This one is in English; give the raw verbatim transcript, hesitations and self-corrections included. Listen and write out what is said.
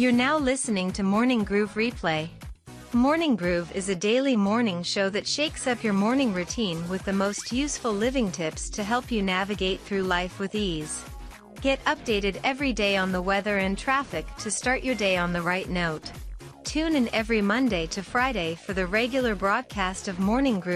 You're now listening to Morning Groove Replay. Morning Groove is a daily morning show that shakes up your morning routine with the most useful living tips to help you navigate through life with ease. Get updated every day on the weather and traffic to start your day on the right note. Tune in every Monday to Friday for the regular broadcast of Morning Groove.